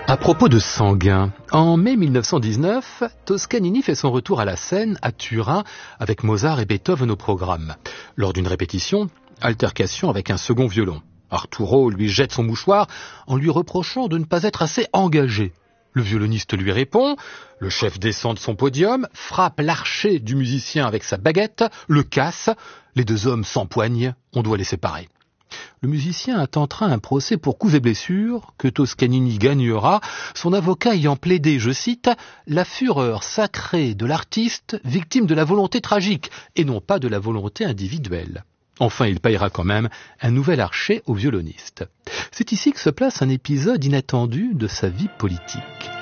À propos de Sanguin, en mai 1919, Toscanini fait son retour à la scène à Turin avec Mozart et Beethoven au programme. Lors d'une répétition, altercation avec un second violon. Arturo lui jette son mouchoir en lui reprochant de ne pas être assez engagé. Le violoniste lui répond, le chef descend de son podium, frappe l'archet du musicien avec sa baguette, le casse, les deux hommes s'empoignent, on doit les séparer. Le musicien intentera un procès pour coups et blessures que Toscanini gagnera, son avocat ayant plaidé, je cite, « la fureur sacrée de l'artiste victime de la volonté tragique et non pas de la volonté individuelle ». Enfin, il payera quand même un nouvel archet au violoniste. C'est ici que se place un épisode inattendu de sa vie politique.